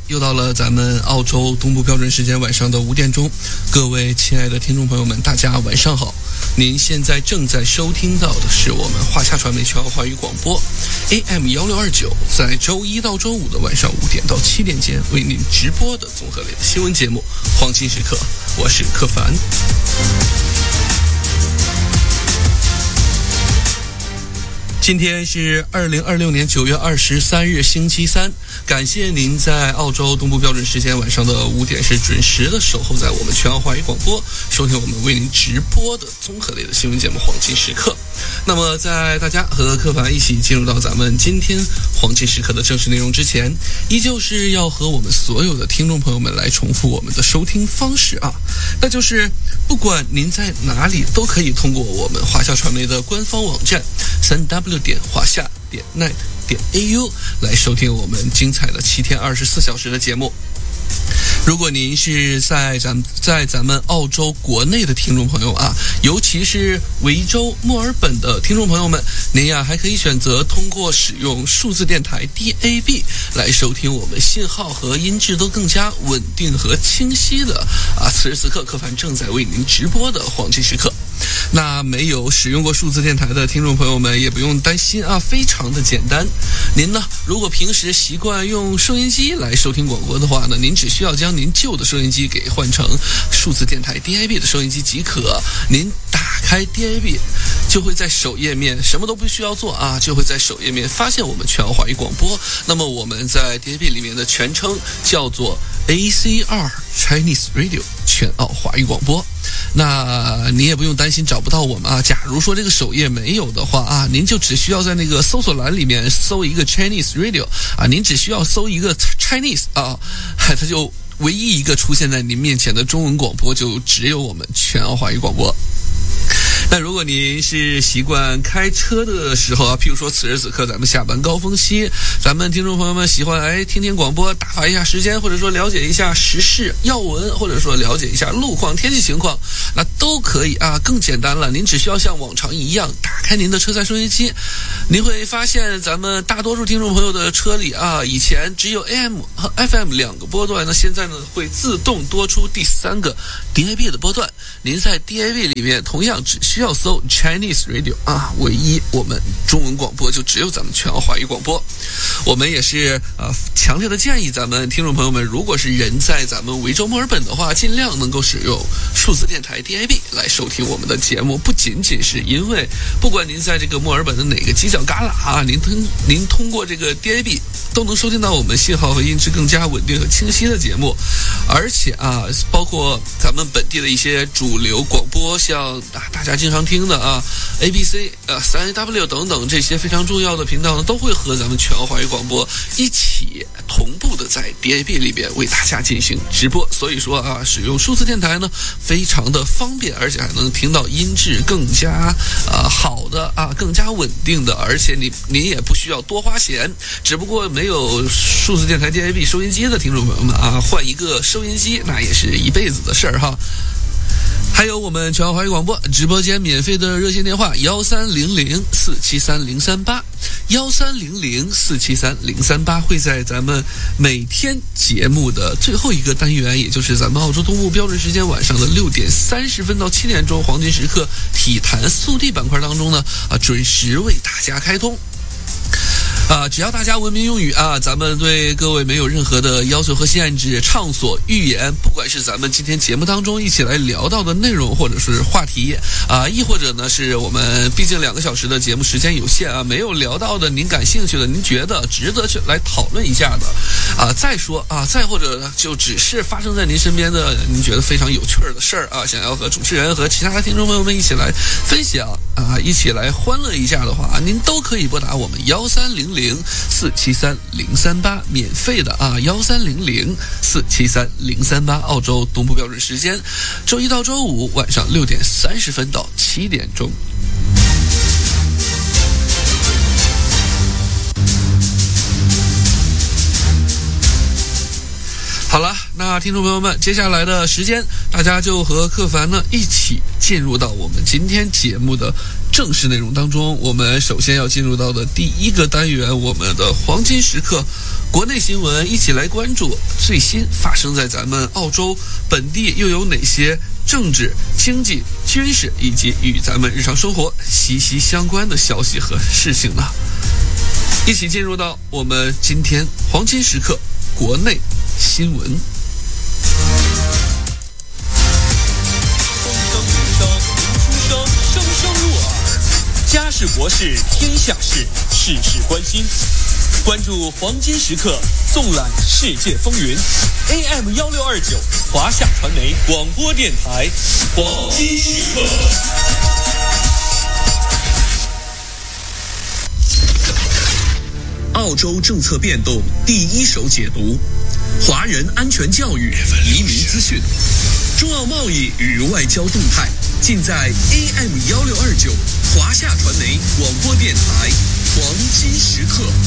又到了咱们澳洲东部标准时间晚上的5点钟，各位亲爱的听众朋友们，大家晚上好。您现在正在收听到的是我们华夏传媒全澳华语广播 AM1629，在周一到周五的晚上5点到7点间为您直播的综合类的新闻节目《黄金时刻》，我是柯凡。今天是2026年9月23日星期三，感谢您在澳洲东部标准时间晚上的5点是准时的守候在我们全澳华语广播，收听我们为您直播的综合类的新闻节目《黄金时刻》。那么在大家和柯凡一起进入到咱们今天黄金时刻的正式内容之前，依旧是要和我们所有的听众朋友们来重复我们的收听方式啊，那就是不管您在哪里都可以通过我们华夏传媒的官方网站3W华夏.net .au 来收听我们精彩的7天24小时的节目。如果您是在咱们澳洲国内的听众朋友啊，尤其是维州墨尔本的听众朋友们，您呀还可以选择通过使用数字电台 DAB 来收听我们信号和音质都更加稳定和清晰的此时此刻柯凡正在为您直播的黄金时刻。那没有使用过数字电台的听众朋友们也不用担心啊，非常的简单。您呢，如果平时习惯用收音机来收听广播的话呢，您只需要将您旧的收音机给换成数字电台 DAB 的收音机即可。您打开 DAB 就会在首页面什么都不需要做啊，就会在首页面发现我们全澳华语广播。那么我们在 DAB 里面的全称叫做 ACR Chinese Radio 全澳华语广播。那你也不用担心找不到我们啊。假如说这个首页没有的话啊，您就只需要在那个搜索栏里面搜一个 Chinese Radio 啊，您只需要搜一个 Chinese 啊，它就唯一一个出现在您面前的中文广播就只有我们全澳华语广播。那如果您是习惯开车的时候啊，譬如说此时此刻咱们下班高峰期，咱们听众朋友们喜欢听听广播打发一下时间，或者说了解一下时事要闻，或者说了解一下路况天气情况，那都可以啊。更简单了，您只需要像往常一样打开您的车载收音机，您会发现咱们大多数听众朋友的车里啊，以前只有 AM 和 FM 2个波段，那现在呢会自动多出第3个 DAB 的波段。您在 DAB 里面同样只需要搜 Chinese Radio 啊，唯一我们中文广播就只有咱们全澳华语广播。我们也是强烈的建议咱们听众朋友们，如果是人在咱们维州墨尔本的话，尽量能够使用数字电台 DAB 来收听我们的节目。不仅仅是因为不管您在这个墨尔本的哪个犄角旮旯啊，您通过这个 DAB 都能收听到我们信号和音质更加稳定和清晰的节目，而且啊，包括咱们本地的一些主流广播，像大家经常听的ABC 3AW 等等这些非常重要的频道呢，都会和咱们全澳华语广播一起同步的在 DAB 里边为大家进行直播。所以说啊，使用数字电台呢非常的方便，而且还能听到音质更加好的更加稳定的，而且您也不需要多花钱。只不过没有数字电台 DAB 收音机的听众朋友们啊，换一个收音机那也是一辈子的事儿哈。还有我们全澳华语广播直播间免费的热线电话1300473038，1300473038会在咱们每天节目的最后一个单元，也就是咱们澳洲东部标准时间晚上的6点30分到7点钟黄金时刻体坛速递板块当中呢准时为大家开通。只要大家文明用语啊，咱们对各位没有任何的要求和限制，畅所欲言。不管是咱们今天节目当中一起来聊到的内容，或者是话题亦或者呢是我们毕竟2个小时的节目时间有限啊，没有聊到的您感兴趣的，您觉得值得去来讨论一下的再说再或者就只是发生在您身边的您觉得非常有趣的事儿想要和主持人和其他的听众朋友们一起来分享一起来欢乐一下的话您都可以拨打我们1300473038免费的1300473038，澳洲东部标准时间，周一到周五晚上6点30分到7点钟。好了，那听众朋友们，接下来的时间，大家就和柯凡呢一起进入到我们今天节目的正式内容当中，我们首先要进入到的第一个单元，我们的黄金时刻，国内新闻，一起来关注最新发生在咱们澳洲本地又有哪些政治、经济、军事以及与咱们日常生活息息相关的消息和事情呢？一起进入到我们今天黄金时刻国内新闻。 家事国事天下事，事事关心。关注黄金时刻，纵览世界风云。AM1629华夏传媒广播电台，黄金时刻。澳洲政策变动第一手解读，华人安全教育、移民资讯，中澳贸易与外交动态，尽在 AM1629华夏传媒广播电台黄金时刻。